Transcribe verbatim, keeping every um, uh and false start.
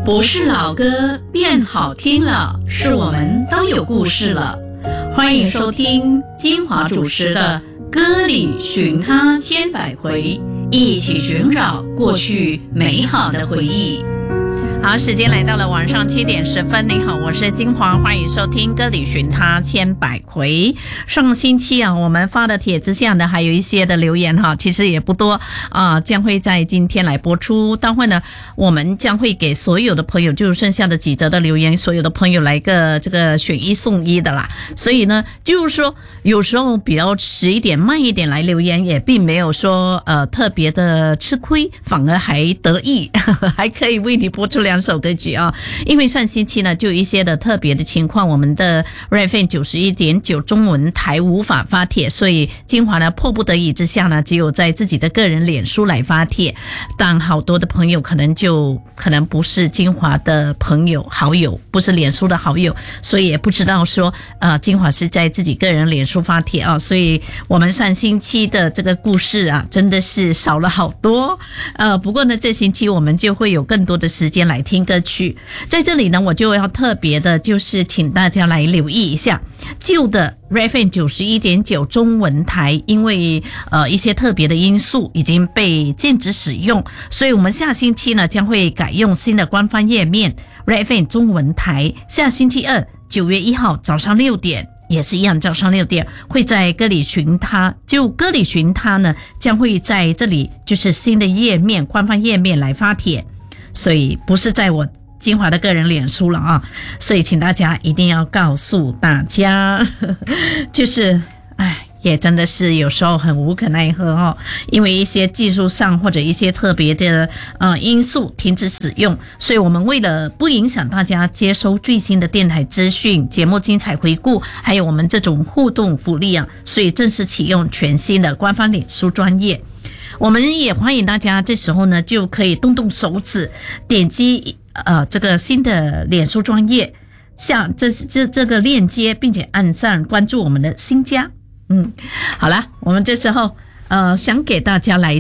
不是老歌变好听了，是我们都有故事了。欢迎收听金华主持的歌里寻他千百回，一起寻找过去美好的回忆。好，时间来到了晚上七点十分。你好，我是金华，欢迎收听歌里寻他千百回。上星期啊，我们发的帖子下呢，还有一些的留言哈，其实也不多啊，将会在今天来播出。待会呢，我们将会给所有的朋友，就是剩下的几则的留言，所有的朋友来个这个选一送一的啦。所以呢，就是说有时候比较迟一点、慢一点来留言，也并没有说呃特别的吃亏，反而还得意，呵呵还可以为你播出两首歌曲啊。因为上星期呢就有一些的特别的情况，我们的 R F M 九十一点九 中文台无法发帖，所以金华呢迫不得已之下呢，只有在自己的个人脸书来发帖。但好多的朋友可能就可能不是金华的朋友好友，不是脸书的好友，所以也不知道说呃金华是在自己个人脸书发帖啊，所以我们上星期的这个故事啊真的是少了好多。呃不过呢这星期我们就会有更多的时间来听歌曲。在这里呢我就要特别的就是请大家来留意一下旧的 R F M 九十一点九 中文台，因为呃一些特别的因素已经被禁止使用，所以我们下星期呢将会改用新的官方页面 R F M 中文台。下星期二九月一号早上六点也是一样，早上六点会在歌里寻他，就歌里寻他呢将会在这里就是新的页面官方页面来发帖，所以不是在我金华的个人脸书了啊，所以请大家一定要告诉大家，就是哎，也真的是有时候很无可奈何哦，因为一些技术上或者一些特别的呃因素停止使用，所以我们为了不影响大家接收最新的电台资讯、节目精彩回顾，还有我们这种互动福利啊，所以正式启用全新的官方脸书专页。我们也欢迎大家这时候呢就可以动动手指点击呃这个新的脸书专页下这这这个链接，并且按上关注我们的新家。嗯，好了，我们这时候呃想给大家来